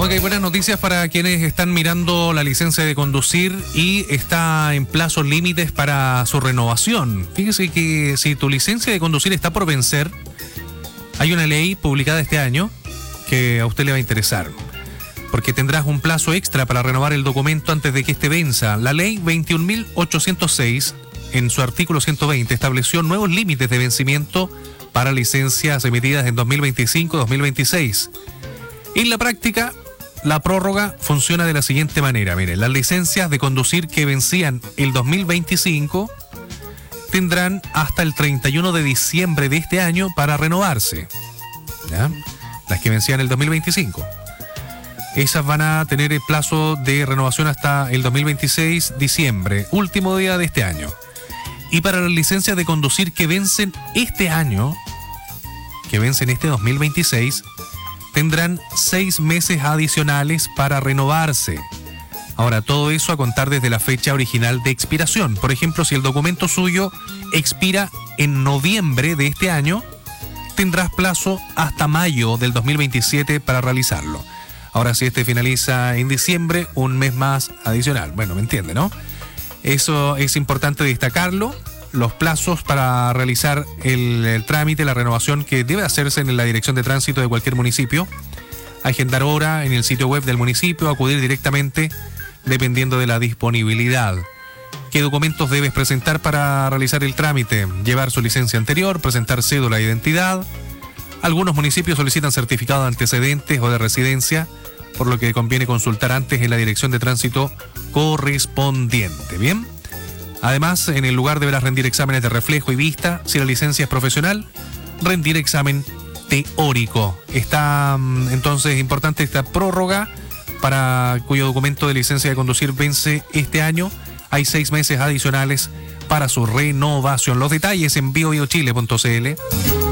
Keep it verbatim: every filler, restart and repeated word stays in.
Ok, buenas noticias para quienes están mirando la licencia de conducir y está en plazos límites para su renovación. Fíjese que si tu licencia de conducir está por vencer, hay una ley publicada este año que a usted le va a interesar, porque tendrás un plazo extra para renovar el documento antes de que este venza. La ley veintiún mil ochocientos seis, en su artículo ciento veinte, estableció nuevos límites de vencimiento para licencias emitidas en dos mil veinticinco dos mil veintiséis. En la práctica, la prórroga funciona de la siguiente manera. Mire, las licencias de conducir que vencían el dos mil veinticinco tendrán hasta el treinta y uno de diciembre de este año para renovarse, ¿ya? Las que vencían el dos mil veinticinco. Esas van a tener el plazo de renovación hasta el dos mil veintiséis, diciembre, último día de este año. Y para las licencias de conducir que vencen este año, que vencen este dos mil veintiséis, tendrán seis meses adicionales para renovarse. Ahora, todo eso a contar desde la fecha original de expiración. Por ejemplo, si el documento suyo expira en noviembre de este año, tendrás plazo hasta mayo del dos mil veintisiete para realizarlo. Ahora, si este finaliza en diciembre, un mes más adicional. Bueno, me entiende, ¿no? Eso es importante destacarlo. Los plazos para realizar el, el trámite, la renovación que debe hacerse en la dirección de tránsito de cualquier municipio, agendar hora en el sitio web del municipio, acudir directamente dependiendo de la disponibilidad. ¿Qué documentos debes presentar para realizar el trámite? Llevar su licencia anterior, presentar cédula de identidad. Algunos municipios solicitan certificado de antecedentes o de residencia, por lo que conviene consultar antes en la dirección de tránsito correspondiente. ¿Bien? Además, en el lugar deberás rendir exámenes de reflejo y vista. Si la licencia es profesional, rendir examen teórico. Está entonces importante esta prórroga para cuyo documento de licencia de conducir vence este año. Hay seis meses adicionales para su renovación. Los detalles en bio bio chile punto c l.